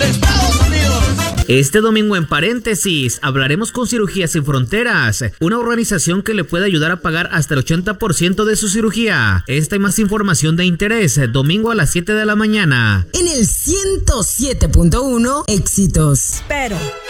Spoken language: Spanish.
Estados Unidos. Este domingo en Paréntesis hablaremos con Cirugías Sin Fronteras, una organización que le puede ayudar a pagar hasta el 80% de su cirugía. Esta y más información de interés, domingo a las 7 de la mañana. En el 107.1 Éxitos. Pero